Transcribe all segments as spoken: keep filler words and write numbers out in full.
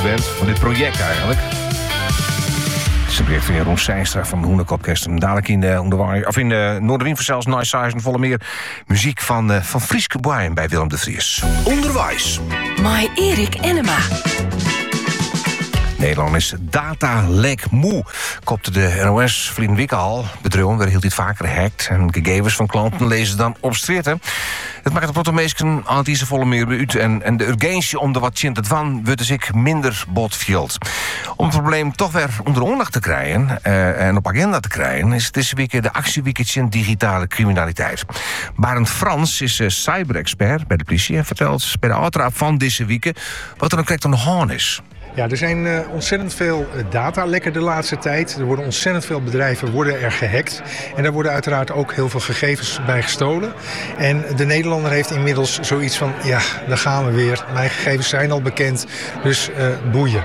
band, van dit project eigenlijk. Het is een project van Jeroen Seinstra van de Hoenderkopkest. En dadelijk in de, onderwaai, of in de Noorderwind zelfs Nice Size en volle meer muziek van, uh, van Frieske Boyen bij Willem de Vries. Onderwijs. My Erik Enema. Nederland is datalek moe, kopte de N O S Vriend Wikke al. Bedrijven werden heel dit vaker gehackt en gegevens van klanten lezen dan op straat. Het maakt op de meesten aan het volle meer uit en, en de urgentie om er wat tjint van wordt dus ik minder botvield. Om het probleem toch weer onder de aandacht te krijgen uh, en op agenda te krijgen is deze week de actieweekendje digitale criminaliteit. Barend Frans is uh, cyberexpert bij de politie en vertelt bij de uiteraard van deze week wat er dan correct aan de hand is. Ja, er zijn uh, ontzettend veel datalekken de laatste tijd. Er worden ontzettend veel bedrijven worden er gehackt. En daar worden uiteraard ook heel veel gegevens bij gestolen. En de Nederlander heeft inmiddels zoiets van, ja, daar gaan we weer. Mijn gegevens zijn al bekend, dus uh, boeien.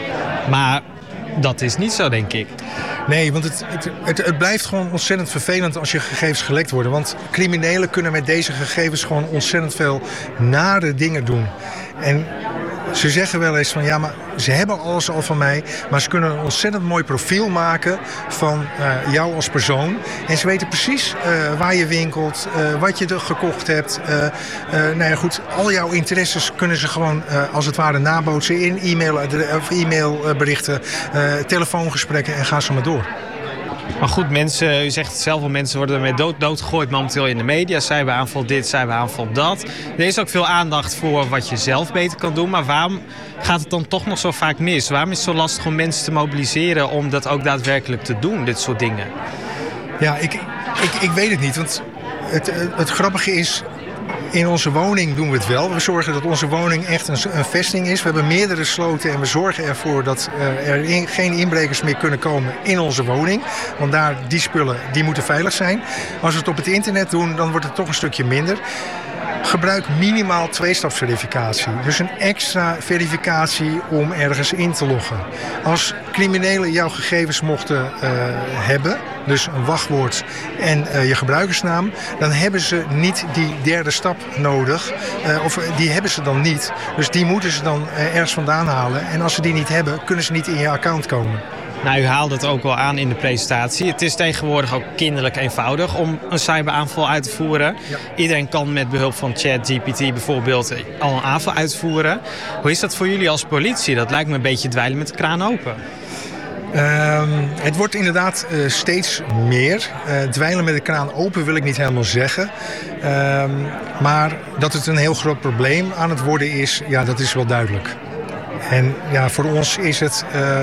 Maar dat is niet zo, denk ik. Nee, want het, het, het, het blijft gewoon ontzettend vervelend als je gegevens gelekt worden. Want criminelen kunnen met deze gegevens gewoon ontzettend veel nare dingen doen. En ze zeggen wel eens van, ja, maar ze hebben alles al van mij, maar ze kunnen een ontzettend mooi profiel maken van uh, jou als persoon. En ze weten precies uh, waar je winkelt, uh, wat je er gekocht hebt. Uh, uh, nou ja, goed, al jouw interesses kunnen ze gewoon uh, als het ware nabootsen in e-mail, of e-mailberichten, uh, telefoongesprekken en ga zo maar door. Maar goed, mensen, u zegt het zelf al, mensen worden ermee dood, doodgegooid momenteel in de media. Cyberaanval dit, cyberaanval dat. Er is ook veel aandacht voor wat je zelf beter kan doen. Maar waarom gaat het dan toch nog zo vaak mis? Waarom is het zo lastig om mensen te mobiliseren om dat ook daadwerkelijk te doen, dit soort dingen? Ja, ik, ik, ik weet het niet. Want het, het grappige is, in onze woning doen we het wel. We zorgen dat onze woning echt een, een vesting is. We hebben meerdere sloten en we zorgen ervoor dat uh, er in, geen inbrekers meer kunnen komen in onze woning. Want daar, die spullen, die moeten veilig zijn. Als we het op het internet doen, dan wordt het toch een stukje minder. Gebruik minimaal tweestapsverificatie. Dus een extra verificatie om ergens in te loggen. Als criminelen jouw gegevens mochten uh, hebben, dus een wachtwoord en uh, je gebruikersnaam, dan hebben ze niet die derde stap nodig. Uh, of die hebben ze dan niet. Dus die moeten ze dan uh, ergens vandaan halen. En als ze die niet hebben, kunnen ze niet in je account komen. Nou, u haalde het ook wel aan in de presentatie. Het is tegenwoordig ook kinderlijk eenvoudig om een cyberaanval uit te voeren. Ja. Iedereen kan met behulp van ChatGPT bijvoorbeeld al een aanval uitvoeren. Hoe is dat voor jullie als politie? Dat lijkt me een beetje dweilen met de kraan open. Um, het wordt inderdaad uh, steeds meer. Uh, dweilen met de kraan open wil ik niet helemaal zeggen. Um, maar dat het een heel groot probleem aan het worden is, ja, dat is wel duidelijk. En ja, voor ons is het, uh,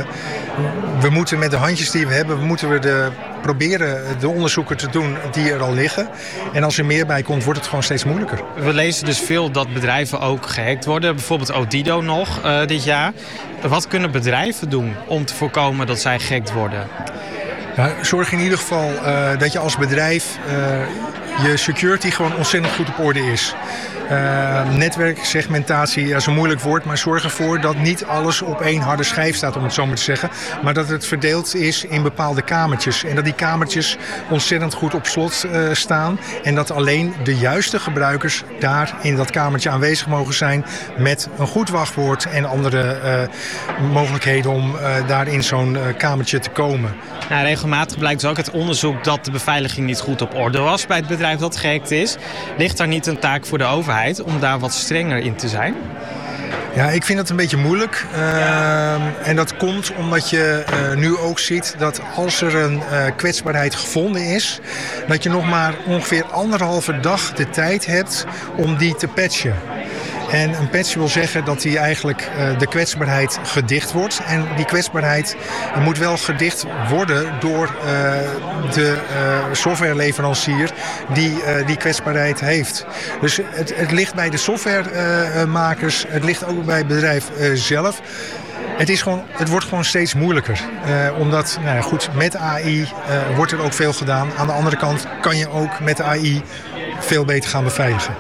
we moeten met de handjes die we hebben, moeten we de, proberen de onderzoeken te doen die er al liggen. En als er meer bij komt, wordt het gewoon steeds moeilijker. We lezen dus veel dat bedrijven ook gehackt worden. Bijvoorbeeld Odido nog uh, dit jaar. Wat kunnen bedrijven doen om te voorkomen dat zij gehackt worden? Ja, zorg in ieder geval uh, dat je als bedrijf uh, je security gewoon ontzettend goed op orde is. Uh, netwerksegmentatie, ja, zo'n moeilijk woord, maar zorg ervoor dat niet alles op één harde schijf staat, om het zo maar te zeggen. Maar dat het verdeeld is in bepaalde kamertjes. En dat die kamertjes ontzettend goed op slot uh, staan. En dat alleen de juiste gebruikers daar in dat kamertje aanwezig mogen zijn met een goed wachtwoord en andere uh, mogelijkheden om uh, daar in zo'n uh, kamertje te komen. Nou, regelmatig blijkt dus ook uit onderzoek dat de beveiliging niet goed op orde was bij het bedrijf dat gehackt is. Ligt daar niet een taak voor de overheid om daar wat strenger in te zijn? Ja, ik vind dat een beetje moeilijk. Uh, en dat komt omdat je uh, nu ook ziet dat als er een uh, kwetsbaarheid gevonden is, dat je nog maar ongeveer anderhalve dag de tijd hebt om die te patchen. En een patch wil zeggen dat die eigenlijk uh, de kwetsbaarheid gedicht wordt. En die kwetsbaarheid moet wel gedicht worden door uh, de uh, softwareleverancier die uh, die kwetsbaarheid heeft. Dus het, het ligt bij de softwaremakers, uh, het ligt ook bij het bedrijf uh, zelf. Het, is gewoon, het wordt gewoon steeds moeilijker. Uh, omdat, nou ja, goed, met A I uh, wordt er ook veel gedaan. Aan de andere kant kan je ook met A I veel beter gaan beveiligen.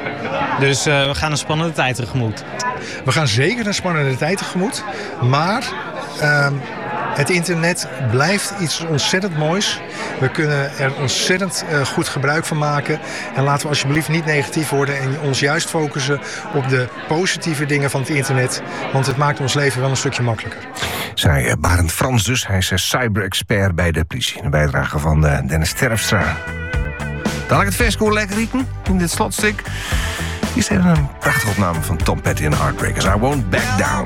Dus uh, we gaan een spannende tijd tegemoet. We gaan zeker een spannende tijd tegemoet. Maar uh, Het internet blijft iets ontzettend moois. We kunnen er ontzettend uh, goed gebruik van maken. En laten we alsjeblieft niet negatief worden en ons juist focussen op de positieve dingen van het internet. Want het maakt ons leven wel een stukje makkelijker. Zei uh, Barend Frans dus. Hij is uh, cyber-expert bij de politie. Een bijdrage van uh, Dennis Terpstra. Dan ik het Vesco lekker rieken in dit slotstuk. Hier is even een prachtige opname van Tom Petty en Heartbreakers. I Won't Back Down.